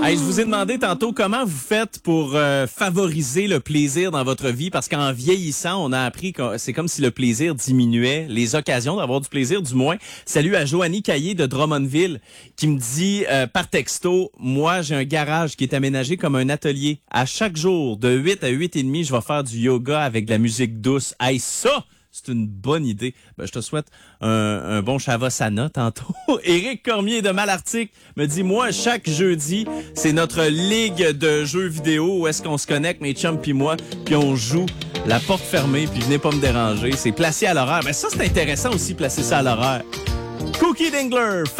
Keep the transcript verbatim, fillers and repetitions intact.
Hey, je vous ai demandé tantôt comment vous faites pour euh, favoriser le plaisir dans votre vie, parce qu'en vieillissant, on a appris que c'est comme si le plaisir diminuait, les occasions d'avoir du plaisir du moins. Salut à Joanie Caillé de Drummondville qui me dit euh, par texto, moi j'ai un garage qui est aménagé comme un atelier. À chaque jour, de huit à huit et demi, je vais faire du yoga avec de la musique douce. Hey, ça! C'est une bonne idée. Ben, je te souhaite un, un bon Shavasana tantôt. Éric Cormier de Malartic me dit, moi, chaque jeudi, c'est notre ligue de jeux vidéo où est-ce qu'on se connecte, mes chums pis moi, puis on joue la porte fermée, puis venez pas me déranger. C'est placé à l'horaire. Ben ça, c'est intéressant aussi, placer ça à l'horaire. Cookie Dingler.